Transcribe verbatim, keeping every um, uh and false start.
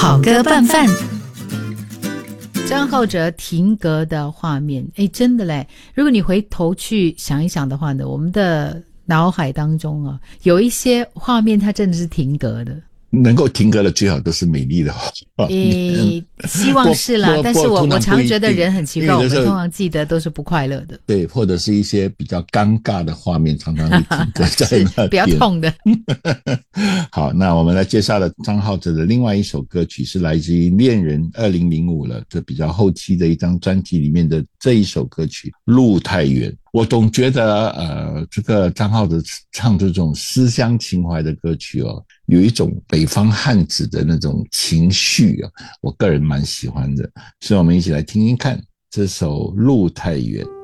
好歌拌饭。张浩哲停格的画面，诶，真的嘞，如果你回头去想一想的话呢，我们的脑海当中啊，有一些画面它真的是停格的。 能够停格的最好都是美丽的画面， 诶，希望是啦，但是我我常觉得人很奇怪，我们通常记得都是不快乐的， 对，或者是一些比较尴尬的画面，常常会停格在那边， 比较痛的。 好，那我们来介绍的张浩哲的另外一首歌曲是来自于《恋人》二零零五了，这比较后期的一张专辑里面的这一首歌曲《路太远》。我总觉得呃，这个张浩哲唱这种思乡情怀的歌曲哦，有一种北方汉子的那种情绪啊，我个人蛮喜欢的，所以我们一起来听听看这首《路太远》。